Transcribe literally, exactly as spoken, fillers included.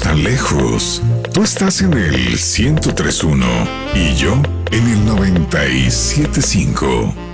tan lejos. Tú estás en el ciento tres punto uno y yo en el noventa y siete punto cinco.